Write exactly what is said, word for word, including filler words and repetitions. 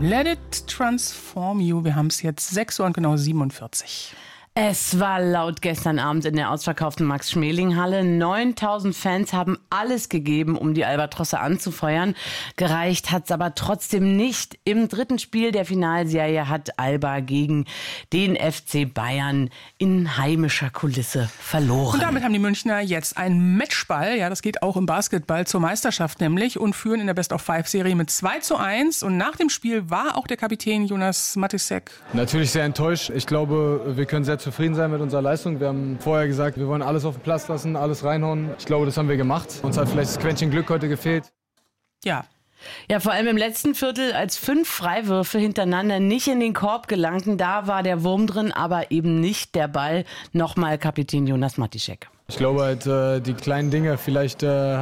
Let it transform you. Wir haben es jetzt sechs Uhr und genau siebenundvierzig. Es war laut gestern Abend in der ausverkauften Max-Schmeling-Halle. neuntausend Fans haben alles gegeben, um die Albatrosse anzufeuern. Gereicht hat's aber trotzdem nicht. Im dritten Spiel der Finalserie hat Alba gegen den F C Bayern in heimischer Kulisse verloren. Und damit haben die Münchner jetzt einen Matchball. Ja, das geht auch im Basketball zur Meisterschaft nämlich und führen in der Best-of-Five-Serie mit zwei zu eins. Und nach dem Spiel war auch der Kapitän Jonas Matisek natürlich sehr enttäuscht. Ich glaube, wir können sehr zufrieden sein mit unserer Leistung. Wir haben vorher gesagt, wir wollen alles auf den Platz lassen, alles reinhauen. Ich glaube, das haben wir gemacht. Uns hat vielleicht das Quäntchen Glück heute gefehlt. Ja. Ja, vor allem im letzten Viertel, als fünf Freiwürfe hintereinander nicht in den Korb gelangten, da war der Wurm drin, aber eben nicht der Ball. Nochmal Kapitän Jonas Matisek. Ich glaube halt, äh, die kleinen Dinge, vielleicht äh,